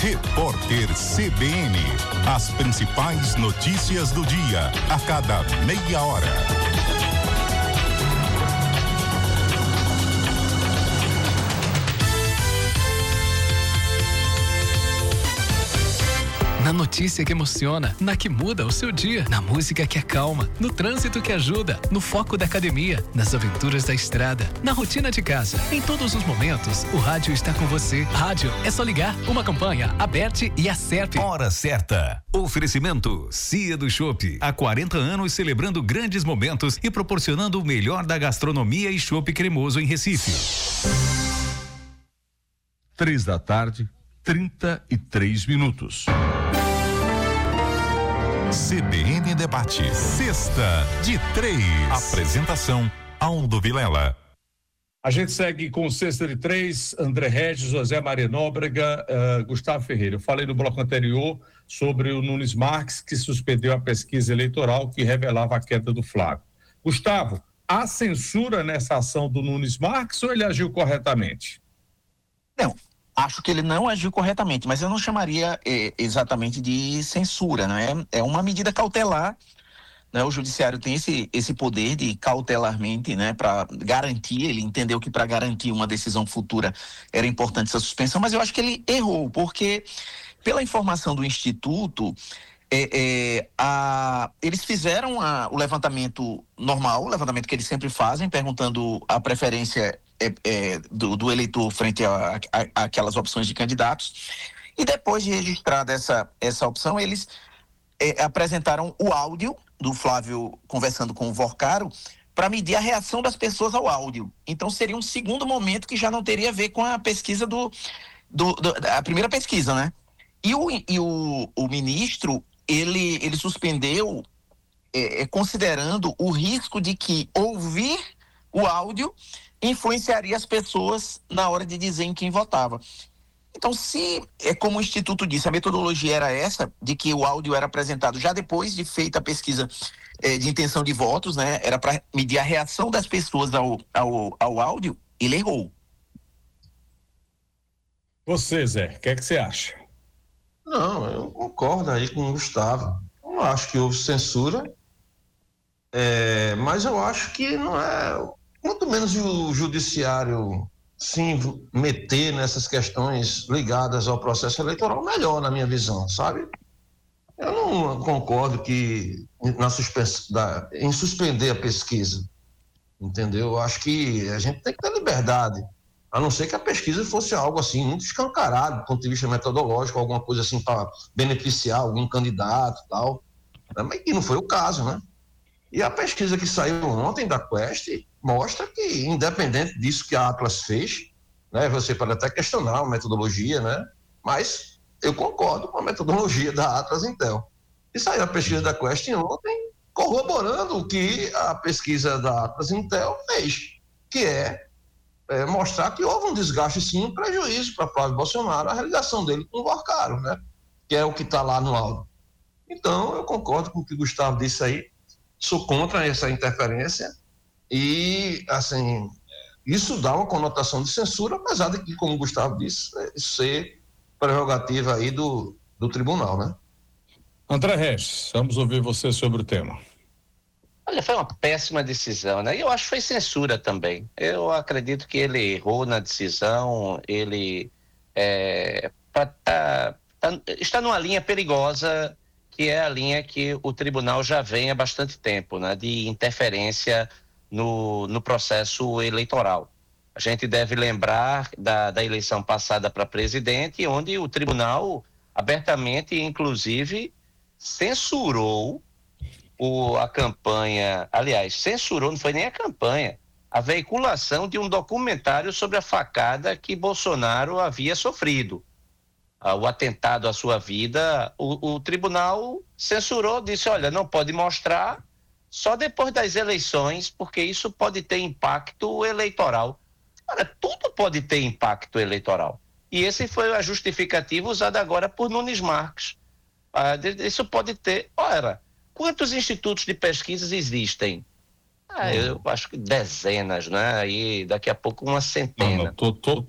Repórter CBN. As principais notícias do dia, a cada meia hora. Na notícia que emociona, na que muda o seu dia, na música que acalma, no trânsito que ajuda, no foco da academia, nas aventuras da estrada, na rotina de casa. Em todos os momentos, o rádio está com você. Rádio é só ligar. Uma campanha, Aberte e Acerpe. Hora certa. Oferecimento Cia do Chopp. Há 40 anos celebrando grandes momentos e proporcionando o melhor da gastronomia e chopp cremoso em Recife. 3:33. CBN Debate, sexta de 3. Apresentação, Aldo Vilela. A gente segue com sexta de 3, André Regis, José Maria Nóbrega, Gustavo Ferreira. Eu falei no bloco anterior sobre o Nunes Marques, que suspendeu a pesquisa eleitoral que revelava a queda do Flávio. Gustavo, há censura nessa ação do Nunes Marques ou ele agiu corretamente? Não. Acho que ele não agiu corretamente, mas eu não chamaria exatamente de censura, né? É uma medida cautelar, né? O judiciário tem esse poder de cautelarmente, né? Para garantir, ele entendeu que para garantir uma decisão futura era importante essa suspensão, mas eu acho que ele errou, porque pela informação do Instituto, eles fizeram o levantamento normal, o levantamento que eles sempre fazem, perguntando a preferência do eleitor frente a aquelas opções de candidatos, e depois de registrada essa opção, eles apresentaram o áudio do Flávio conversando com o Vorcaro para medir a reação das pessoas ao áudio. Então seria um segundo momento que já não teria a ver com a pesquisa a primeira pesquisa, né? E o ministro, ele suspendeu considerando o risco de que ouvir o áudio influenciaria as pessoas na hora de dizer em quem votava. Então, se, como o Instituto disse, a metodologia era essa, de que o áudio era apresentado já depois de feita a pesquisa de intenção de votos, né? Era para medir a reação das pessoas ao áudio, ele errou. Você, Zé, o que é que você acha? Não, eu concordo aí com o Gustavo. Eu acho que houve censura, mas eu acho que não é... Quanto menos o judiciário se meter nessas questões ligadas ao processo eleitoral, melhor na minha visão, sabe? Eu não concordo que em suspender a pesquisa, entendeu? Eu acho que a gente tem que ter liberdade, a não ser que a pesquisa fosse algo assim muito escancarado do ponto de vista metodológico, alguma coisa assim para beneficiar algum candidato e tal, mas que não foi o caso, né? E a pesquisa que saiu ontem da Quest mostra que, independente disso que a Atlas fez, né, você pode até questionar a metodologia, né, mas eu concordo com a metodologia da Atlas Intel. E saiu a pesquisa da Quest ontem corroborando o que a pesquisa da Atlas Intel fez, que é mostrar que houve um desgaste, sim, um prejuízo para Flávio Bolsonaro, a realização dele com o Vorcaro, né, que é o que está lá no áudio. Então, eu concordo com o que o Gustavo disse aí, sou contra essa interferência e, assim, isso dá uma conotação de censura, apesar de que, como o Gustavo disse, ser prerrogativa aí do tribunal, né? André Regis, vamos ouvir você sobre o tema. Olha, foi uma péssima decisão, né? E eu acho que foi censura também. Eu acredito que ele errou na decisão, ele está numa linha perigosa, que é a linha que o tribunal já vem há bastante tempo, né, de interferência no processo eleitoral. A gente deve lembrar da eleição passada para presidente, onde o tribunal abertamente, inclusive, censurou a campanha, aliás, censurou, não foi nem a campanha, a veiculação de um documentário sobre a facada que Bolsonaro havia sofrido. O atentado à sua vida, o tribunal censurou, disse, olha, não pode mostrar só depois das eleições, porque isso pode ter impacto eleitoral. Olha, tudo pode ter impacto eleitoral. E esse foi a justificativa usada agora por Nunes Marques. Isso pode ter... Ora, quantos institutos de pesquisas existem? Eu acho que dezenas, né? E daqui a pouco uma centena. Não,